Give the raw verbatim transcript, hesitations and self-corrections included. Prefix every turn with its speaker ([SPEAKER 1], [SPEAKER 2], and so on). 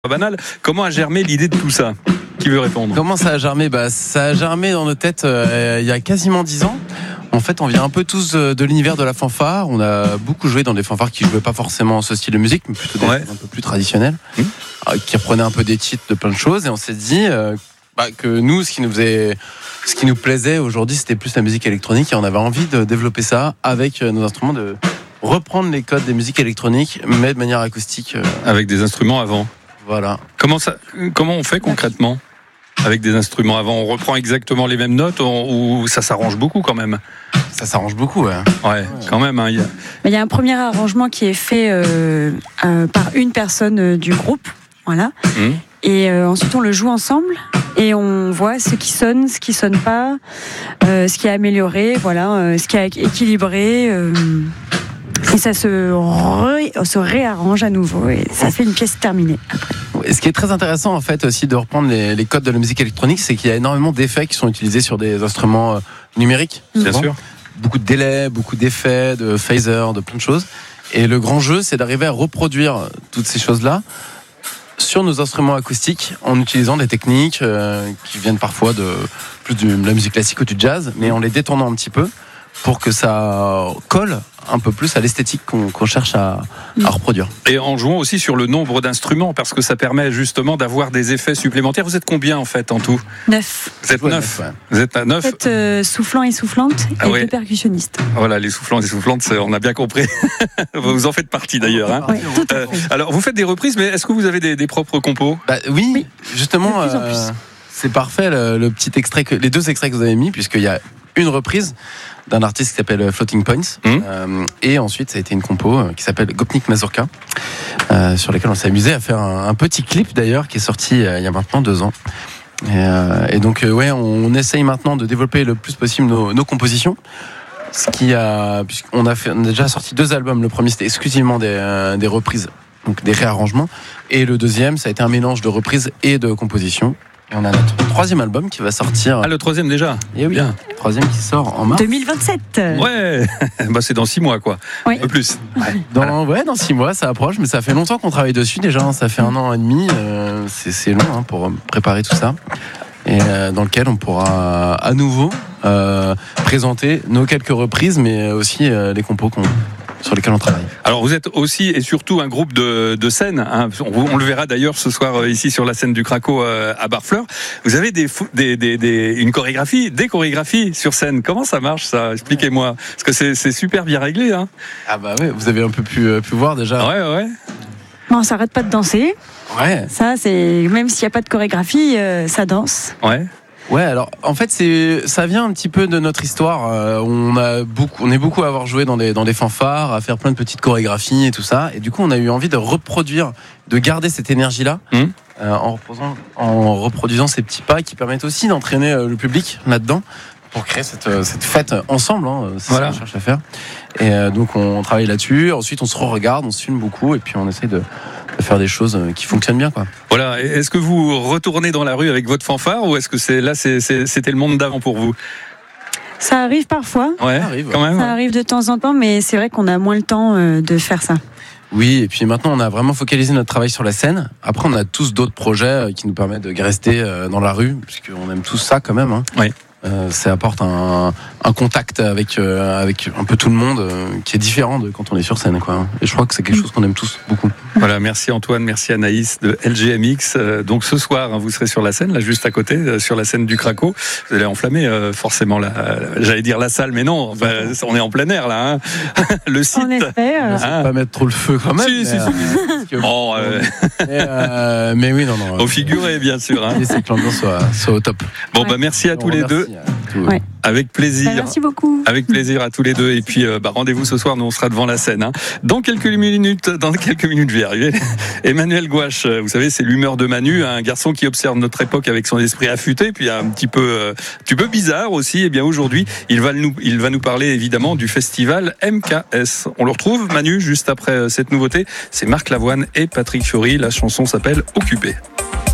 [SPEAKER 1] Banal. Comment a germé l'idée de tout ça ? Qui veut répondre ?
[SPEAKER 2] Comment ça a germé ? Bah, ça a germé dans nos têtes euh, il y a quasiment dix ans. En fait, on vient un peu tous de, de l'univers de la fanfare. On a beaucoup joué dans des fanfares qui jouaient pas forcément ce style de musique, mais plutôt des
[SPEAKER 1] Ouais.
[SPEAKER 2] choses un peu plus traditionnelles,
[SPEAKER 1] Mmh.
[SPEAKER 2] euh, qui reprenaient un peu des titres de plein de choses. Et on s'est dit euh, bah, que nous, ce qui nous faisait, ce qui nous plaisait aujourd'hui, c'était plus la musique électronique, et on avait envie de développer ça avec euh, nos instruments, de reprendre les codes des musiques électroniques, mais de manière acoustique. Euh,
[SPEAKER 1] Avec des instruments avant.
[SPEAKER 2] voilà.
[SPEAKER 1] Comment ça, comment on fait concrètement avec des instruments avant ? On reprend exactement les mêmes notes on- ou ça s'arrange beaucoup quand même ?
[SPEAKER 2] Ça s'arrange beaucoup, ouais.
[SPEAKER 1] Ouais, quand même. Hein, il y a...
[SPEAKER 3] Il y a un premier arrangement qui est fait euh, euh, par une personne euh, du groupe, voilà.
[SPEAKER 1] Mmh.
[SPEAKER 3] Et euh, ensuite on le joue ensemble et on voit ce qui sonne, ce qui sonne pas, euh, ce qui a amélioré, voilà, euh, ce qui a équilibré. Euh, et ça se, ré- se réarrange à nouveau et ça fait une pièce terminée.
[SPEAKER 2] Et ce qui est très intéressant en fait aussi de reprendre les, les codes de la musique électronique, c'est qu'il y a énormément d'effets qui sont utilisés sur des instruments euh, numériques.
[SPEAKER 1] Bien
[SPEAKER 2] souvent.
[SPEAKER 1] sûr.
[SPEAKER 2] Beaucoup de délais, beaucoup d'effets, de phasers, de plein de choses. Et le grand jeu, c'est d'arriver à reproduire toutes ces choses-là sur nos instruments acoustiques en utilisant des techniques euh, qui viennent parfois de plus de la musique classique ou du jazz, mais en les détournant un petit peu pour que ça colle un peu plus à l'esthétique qu'on, qu'on cherche à, à reproduire.
[SPEAKER 1] Et en jouant aussi sur le nombre d'instruments, parce que ça permet justement d'avoir des effets supplémentaires. Vous êtes combien en fait en tout ?
[SPEAKER 3] Neuf.
[SPEAKER 1] Vous êtes
[SPEAKER 2] Ouais,
[SPEAKER 1] neuf.
[SPEAKER 2] ouais.
[SPEAKER 1] Vous êtes à neuf.
[SPEAKER 3] En fait, euh, soufflant et soufflante
[SPEAKER 1] Ah
[SPEAKER 3] et
[SPEAKER 1] ouais.
[SPEAKER 3] deux percussionnistes.
[SPEAKER 1] Voilà, les soufflants et les soufflantes, c'est- on a bien compris. Vous en faites partie d'ailleurs. Hein.
[SPEAKER 3] Ouais, tout à
[SPEAKER 1] Euh,
[SPEAKER 3] fait.
[SPEAKER 1] alors, vous faites des reprises, mais est-ce que vous avez des, des propres compos ?
[SPEAKER 2] Bah, oui,
[SPEAKER 3] Oui.
[SPEAKER 2] justement,
[SPEAKER 3] De plus en
[SPEAKER 2] euh,
[SPEAKER 3] plus.
[SPEAKER 2] c'est parfait le, le petit extrait, que, les deux extraits que vous avez mis, puisqu'il y a une reprise d'un artiste qui s'appelle Floating Points,
[SPEAKER 1] Mmh.
[SPEAKER 2] euh, et ensuite ça a été une compo euh, qui s'appelle Gopnik Mazurka, euh, sur laquelle on s'est amusé à faire un, un petit clip d'ailleurs qui est sorti euh, il y a maintenant deux ans. Et, euh, et donc euh, ouais, on essaye maintenant de développer le plus possible nos, nos compositions. Ce qui a, puisqu'on a, fait, on a déjà sorti deux albums. Le premier c'était exclusivement des, euh, des reprises, donc des réarrangements, et le deuxième ça a été un mélange de reprises et de compositions. Et on a notre troisième album qui va sortir.
[SPEAKER 1] Ah, le troisième déjà ?
[SPEAKER 2] Et oui,
[SPEAKER 1] Bien.
[SPEAKER 2] troisième qui sort en mars.
[SPEAKER 3] deux mille vingt-sept.
[SPEAKER 1] Ouais, bah, c'est dans six mois quoi.
[SPEAKER 3] Oui.
[SPEAKER 1] Un peu plus.
[SPEAKER 2] Dans, ouais, dans six mois, ça approche, mais ça fait longtemps qu'on travaille dessus déjà. hein, Ça fait un an et demi. euh, c'est, c'est long hein, pour préparer tout ça. Et euh, dans lequel on pourra à nouveau euh, présenter nos quelques reprises, mais aussi euh, les compos qu'on, sur lesquels on travaille.
[SPEAKER 1] Alors vous êtes aussi et surtout un groupe de, de scène. Hein. On, on le verra d'ailleurs ce soir euh, ici sur la scène du Craco euh, à Barfleur. Vous avez des, fou- des, des, des, une chorégraphie, des chorégraphies sur scène. Comment ça marche ça ? Expliquez-moi. Parce que c'est, c'est super bien réglé. Hein.
[SPEAKER 2] Ah bah ouais, vous avez un peu pu, euh, pu voir déjà.
[SPEAKER 1] Ouais, ouais.
[SPEAKER 3] Bon, on s'arrête pas de danser.
[SPEAKER 2] Ouais.
[SPEAKER 3] Ça, c'est même s'il n'y a pas de chorégraphie, euh, ça danse.
[SPEAKER 1] Ouais.
[SPEAKER 2] Ouais, alors en fait c'est ça vient un petit peu de notre histoire. Euh, on a beaucoup, on est beaucoup à avoir joué dans des dans des fanfares, à faire plein de petites chorégraphies et tout ça. Et du coup, on a eu envie de reproduire, de garder cette énergie-là
[SPEAKER 1] Mmh.
[SPEAKER 2] euh, en, reproduisant, en reproduisant ces petits pas qui permettent aussi d'entraîner euh, le public là-dedans pour créer cette euh, cette fête ensemble. Hein, c'est
[SPEAKER 1] Voilà.
[SPEAKER 2] ce qu'on cherche à faire. Et euh, donc on travaille là-dessus. Ensuite, on se re-regarde, on se filme beaucoup, et puis on essaie de, de faire des choses euh, qui fonctionnent bien, quoi.
[SPEAKER 1] Voilà. Et est-ce que vous retournez dans la rue avec votre fanfare ou est-ce que c'est là c'est, c'est, c'était le monde d'avant pour vous ?
[SPEAKER 3] Ça arrive parfois.
[SPEAKER 1] Ouais.
[SPEAKER 2] Ça arrive,
[SPEAKER 1] Quand même.
[SPEAKER 3] Ça arrive de temps en temps, mais c'est vrai qu'on a moins le temps euh, de faire ça.
[SPEAKER 2] Oui, et puis maintenant, on a vraiment focalisé notre travail sur la scène. Après, on a tous d'autres projets euh, qui nous permettent de rester euh, dans la rue, puisqu'on aime tous ça quand même. Hein.
[SPEAKER 1] Oui.
[SPEAKER 2] Euh, ça apporte un, un contact avec, euh, avec un peu tout le monde euh, qui est différent de quand on est sur scène, quoi. Et je crois que c'est quelque chose qu'on aime tous beaucoup.
[SPEAKER 1] Voilà, merci Antoine, merci Anaïs de L G M X. Euh, donc ce soir, hein, vous serez sur la scène, là juste à côté, euh, sur la scène du Craco. Vous allez enflammer euh, forcément, la, euh, j'allais dire la salle, mais non, enfin, on est en plein air là. Hein. Le site.
[SPEAKER 3] On espère.
[SPEAKER 2] On
[SPEAKER 1] Ah.
[SPEAKER 2] va pas mettre trop le feu quand même.
[SPEAKER 1] Si, si,
[SPEAKER 2] mais,
[SPEAKER 1] si.
[SPEAKER 2] euh, parce que-
[SPEAKER 1] Oh, euh,
[SPEAKER 2] mais, euh, mais oui, non, non.
[SPEAKER 1] au figuré, bien sûr. Hein.
[SPEAKER 2] Et c'est que l'ambiance soit, soit au top.
[SPEAKER 1] Bon,
[SPEAKER 3] Ouais.
[SPEAKER 1] bah merci à tous les deux,
[SPEAKER 2] Merci à tous.
[SPEAKER 3] Ouais.
[SPEAKER 1] avec plaisir.
[SPEAKER 3] Bah, merci beaucoup.
[SPEAKER 1] Avec plaisir à tous les deux. Et puis, euh, bah, rendez-vous ce soir. Nous, on sera devant la scène. Hein. Dans quelques minutes, dans quelques minutes, je vais y arriver. Emmanuel Gouache, vous savez, c'est l'humeur de Manu, un garçon qui observe notre époque avec son esprit affûté, puis un petit peu, euh, un petit peu bizarre aussi. Et bien aujourd'hui, il va nous, il va nous parler évidemment du festival M K S. On le retrouve, Manu, juste après cette nouveauté. C'est Marc Lavoine et Patrick Fiori. La chanson s'appelle Occupé.